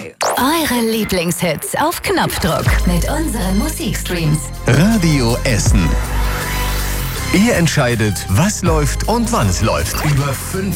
Eure Lieblingshits auf Knopfdruck mit unseren Musikstreams. Radio Essen. Ihr entscheidet, was läuft und wann es läuft. Über 5